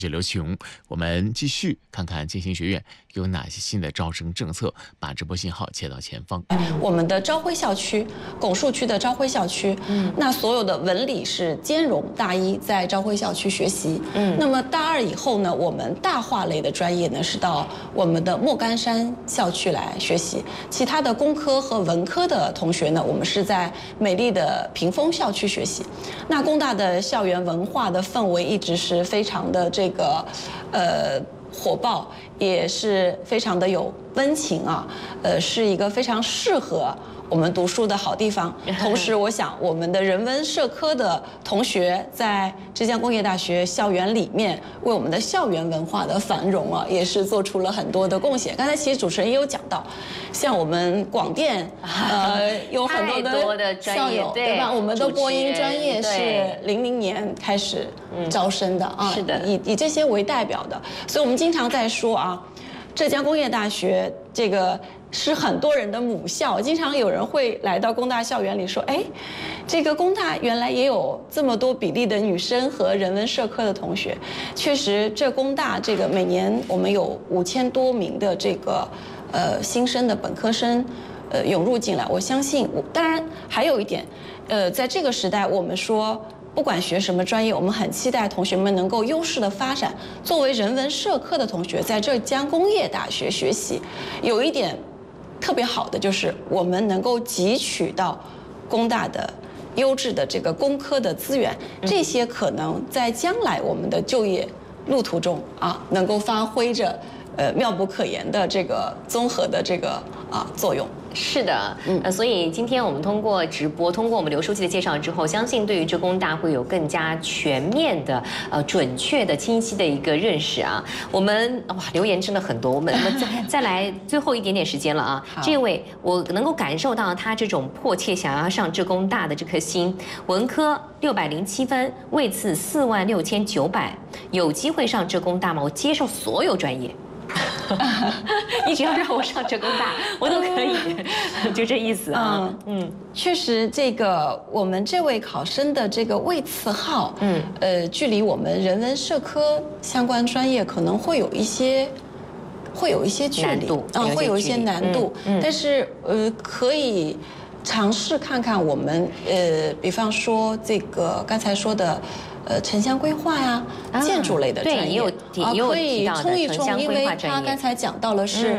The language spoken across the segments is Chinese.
刘琼，我们继续看看建新学院有哪些新的招生政策，把直播信号切到前方。 我们的朝晖校区，拱墅区的朝晖校区，那所有的文理是兼容，大一在朝晖校区学习，那么大二以后呢，我们大化类的专业呢是到我们的莫干山校区来学习，其他的工科和文科的同学呢，我们是在美丽的屏风校区学习。那工大的校园文化的氛围一直是非常的火爆，也是非常的有温情啊，是一个非常适合我们读书的好地方。同时，我想我们的人文社科的同学在浙江工业大学校园里面，为我们的校园文化的繁荣啊，也是做出了很多的贡献。刚才其实主持人也有讲到，像我们广电，有很多的校友，对吧？我们的播音专业是00年开始招生的啊， 是的， 以这些为代表的，所以我们经常在说啊，浙江工业大学这个是很多人的母校，经常有人会来到工大校园里说，哎，这个工大原来也有这么多比例的女生和人文社科的同学。确实，这工大这个每年我们有5000多名的这个新生的本科生涌入进来。我相信，当然还有一点，在这个时代，我们说，不管学什么专业，我们很期待同学们能够优势的发展。作为人文社科的同学，在浙江工业大学学习，有一点特别好的就是我们能够汲取到工大的优质的这个工科的资源，这些可能在将来我们的就业路途中啊，能够发挥着妙不可言的这个综合的这个作用。 是的，所以今天我们通过直播，通过我们刘书记的介绍之后，相信对于浙工大会有更加全面的、准确的、清晰的一个认识啊。我们留言真的很多，我们再来最后一点点时间了啊。这位我能够感受到他这种迫切想要上浙工大的这颗心，文科607分，位次46900，有机会上浙工大吗？我接受所有专业。你只要让我上浙工大，我都可以，就这意思啊。 确实，这个我们这位考生的这个位次号，距离我们人文社科相关专业可能会有一些距离会有一些难度，但是可以尝试看看我们比方说这个刚才说的。城乡规划呀，建筑类的专业，可以冲一冲，因为他刚才讲到了是，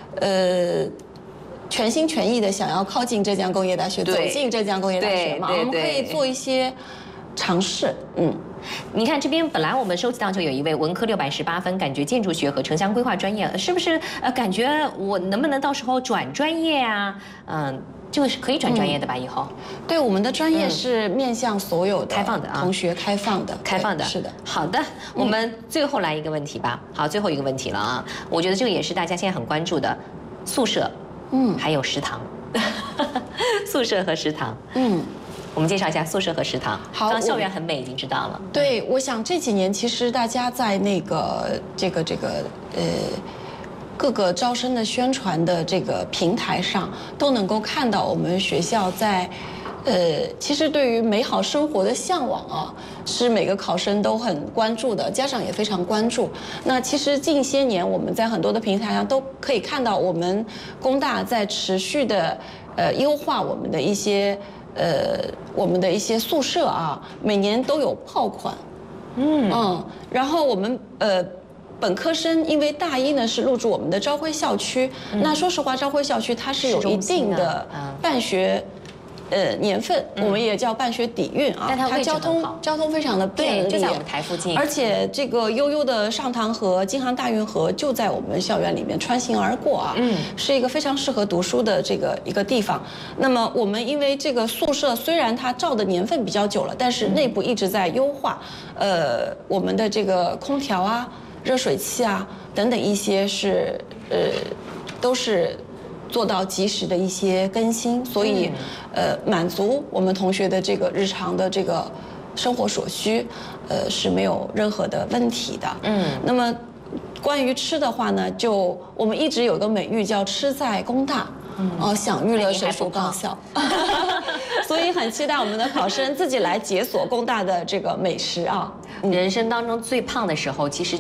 全心全意的想要靠近浙江工业大学，走进浙江工业大学嘛，我们可以做一些尝试， 你看这边本来我们收集到就有一位文科618分，感觉建筑学和城乡规划专业，是不是感觉我能不能到时候转专业啊？这个是可以转专业的吧？以后， 对，我们的专业是面向所有的开放的同学，开放的，是的。 好的，我们最后来一个问题吧。好，最后一个问题了啊！我觉得这个也是大家现在很关注的，宿舍，还有食堂，宿舍和食堂，我们介绍一下宿舍和食堂。好，刚校园很美，已经知道了。 对，我想这几年其实大家在那个各个招生的宣传的这个平台上，都能够看到我们学校在，其实对于美好生活的向往啊，是每个考生都很关注的，家长也非常关注。那其实近些年我们在很多的平台上都可以看到，我们工大在持续的优化我们的一些宿舍啊，每年都有爆款，然后我们本科生因为大一呢是入住我们的朝晖校区，那说实话，朝晖校区它是有一定的办学年份，我们也叫办学底蕴啊。 但它交通非常的便利， 就在我们台附近， 而且这个悠悠的上塘河、京杭大运河就在我们校园里面穿行而过啊，是一个非常适合读书的这个一个地方。那么我们因为这个宿舍虽然它造的年份比较久了，但是内部一直在优化，我们的这个空调啊、热水器啊等等一些是都是做到及时的一些更新，所以满足我们同学的这个日常的这个生活所需，是没有任何的问题的。那么关于吃的话呢，就我们一直有个美誉叫吃在工大，享誉了省属高校。 所以很期待我们的考生自己来解锁工大的这个美食啊。 人生当中最胖的时候，其实